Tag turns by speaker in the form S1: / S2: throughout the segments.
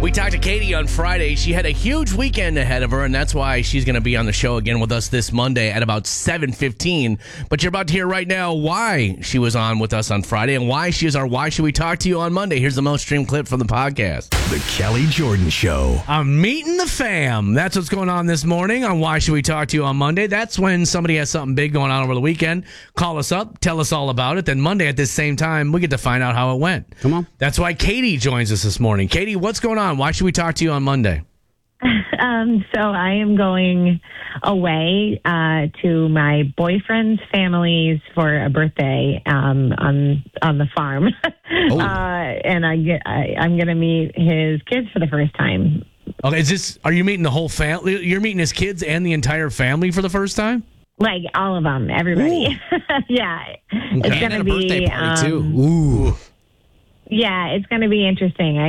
S1: We talked to Katie on Friday. She had a huge weekend ahead of her, and that's why she's going to be on the show again with us this Monday at about 7:15. But you're about to hear right now why she was on with us on Friday and why she is our Why Should We Talk to You on Monday. Here's the most streamed clip from the podcast.
S2: The Kelly Jordan Show.
S1: I'm meeting the fam. That's what's going on this morning on Why Should We Talk to You on Monday. That's when somebody has something big going on over the weekend. Call us up, tell us all about it. Then Monday at this same time, we get to find out how it went.
S3: Come on.
S1: That's why Katie joins us this morning. Katie, what's going on? Why should we talk to you on Monday?
S4: So I am going away to my boyfriend's family's for a birthday on the farm, and I'm going to meet his kids for the first time.
S1: Okay, are you meeting the whole family? You're meeting his kids and the entire family for the first time?
S4: Like all of them, everybody. Yeah,
S1: Okay.
S4: it's going to be
S3: birthday party too.
S1: Ooh.
S4: Yeah, it's going to be interesting.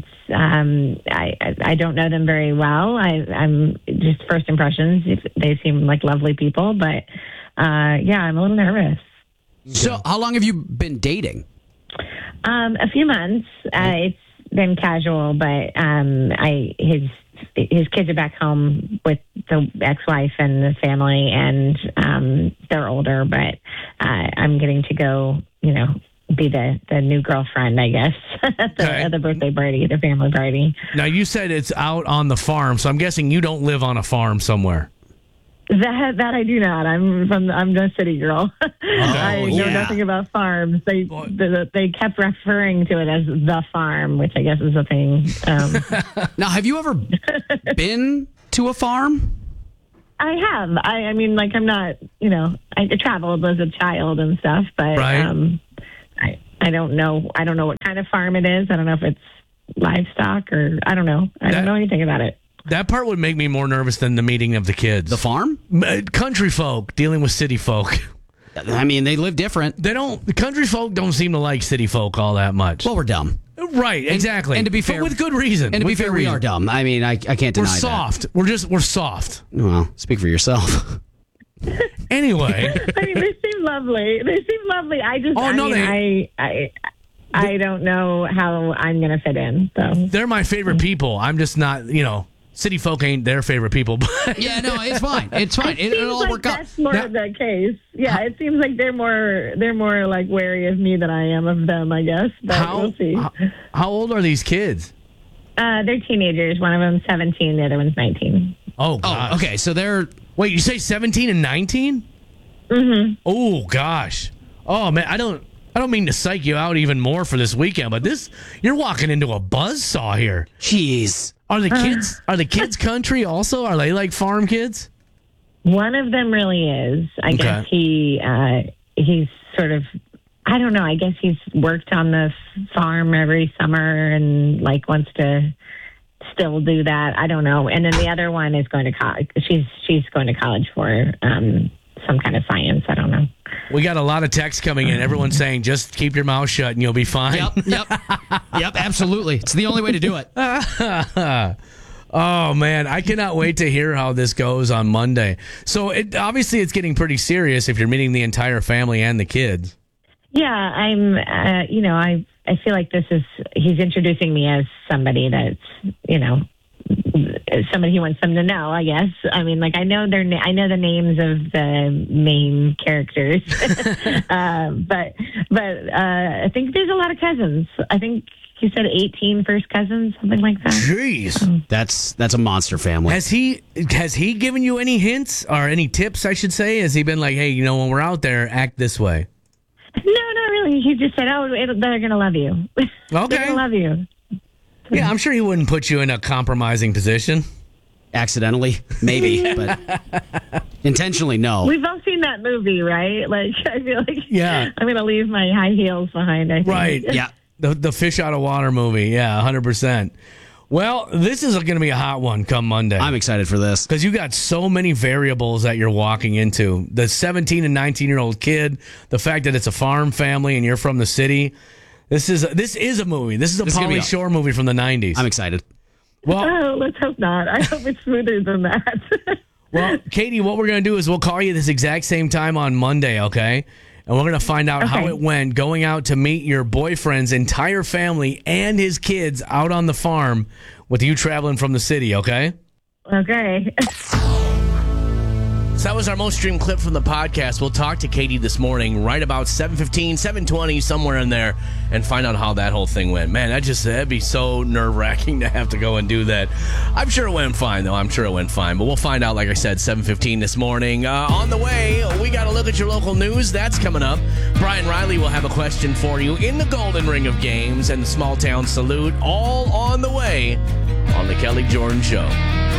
S4: I don't know them very well. I'm just first impressions. They seem like lovely people, but I'm a little nervous.
S3: So, how long have you been dating?
S4: A few months. It's been casual, but his kids are back home with the ex-wife and the family, and they're older. But I'm getting to go, be the new girlfriend, I guess, at the birthday party, the family party.
S1: Now, you said it's out on the farm, so I'm guessing you don't live on a farm somewhere.
S4: That I do not. I'm a city girl. I know nothing about farms. They kept referring to it as the farm, which I guess is a thing.
S3: Now, have you ever been to a farm?
S4: I have. I mean, like, I'm not, I traveled as a child and stuff, but
S1: right.
S4: I don't know. I don't know what kind of farm it is. I don't know if it's livestock or I don't know. I don't know anything about it.
S1: That part would make me more nervous than the meeting of the kids.
S3: The farm?
S1: Country folk dealing with city folk.
S3: I mean, they live different.
S1: The country folk don't seem to like city folk all that much.
S3: Well, we're dumb.
S1: Right, exactly.
S3: And to be fair,
S1: but with good reason.
S3: And to be fair, we are dumb. I mean, I can't deny
S1: that. We're soft. We're soft.
S3: Well, speak for yourself.
S1: Anyway.
S4: I mean, they seem lovely. I don't know how I'm going to fit in. So
S1: they're my favorite people. I'm just not, city folk ain't their favorite people.
S3: Yeah, no, it's fine. It's fine. It'll all work out.
S4: That's more of the case. Yeah, it seems like they're more like wary of me than I am of them, I guess. But we'll see.
S1: How old are these kids?
S4: They're teenagers. One of them's 17, the other one's 19.
S1: Oh, gosh.
S3: Okay. So they're...
S1: Wait, you say 17 and 19?
S4: Mm-hmm.
S1: Oh, gosh. Oh, man, I don't mean to psych you out even more for this weekend, but you're walking into a buzzsaw here.
S3: Jeez.
S1: Are the kids country also? Are they like farm kids?
S4: One of them really is. I guess he's sort of, I don't know, I guess he's worked on the farm every summer and like wants to still do that. I don't know. And then the other one is going to college. She's going to college for some kind of science. I don't know.
S1: We got a lot of texts coming in. Everyone's saying, just keep your mouth shut and you'll be fine.
S3: Yep, absolutely. It's the only way to do it.
S1: Oh, man. I cannot wait to hear how this goes on Monday. So, obviously, it's getting pretty serious if you're meeting the entire family and the kids.
S4: Yeah, I'm, I feel like he's introducing me as somebody that's, somebody he wants them to know, I guess. I mean, like, I know the names of the main characters, but I think there's a lot of cousins. I think you said 18 first cousins, something like that.
S1: Jeez.
S3: That's a monster family.
S1: Has he given you any hints or any tips, I should say? Has he been like, hey, when we're out there, act this way?
S4: No, not really. He just said, they're going to love you.
S1: Okay.
S4: They're going to love you.
S1: Yeah, I'm sure he wouldn't put you in a compromising position.
S3: Accidentally, maybe, but intentionally, no.
S4: We've all seen that movie, right? Like, I feel like I'm going to leave my high heels behind, I think.
S1: Right.
S3: Yeah.
S1: The Fish Out of Water movie. Yeah, 100%. Well, this is going to be a hot one come Monday.
S3: I'm excited for this.
S1: Because you got so many variables that you're walking into. The 17 and 19-year-old kid, the fact that it's a farm family and you're from the city. This is a movie. This is a Pauly Shore movie from the 90s.
S3: I'm excited.
S1: Well,
S4: let's hope not. I hope it's smoother than that.
S1: Well, Katie, what we're going to do is we'll call you this exact same time on Monday, okay? And we're going to find out how
S4: Okay.
S1: it went going out to meet your boyfriend's entire family and his kids out on the farm with you traveling from the city, okay?
S4: Okay.
S1: So that was our most streamed clip from the podcast. We'll talk to Katie this morning right about 7:15, 7:20, somewhere in there, and find out how that whole thing went. Man, that'd be so nerve-wracking to have to go and do that. I'm sure it went fine, though. I'm sure it went fine. But we'll find out, like I said, 7:15 this morning. On the way, we got to look at your local news. That's coming up. Brian Riley will have a question for you in the Golden Ring of Games and the Small Town Salute, all on the way on The Kelly Jordan Show.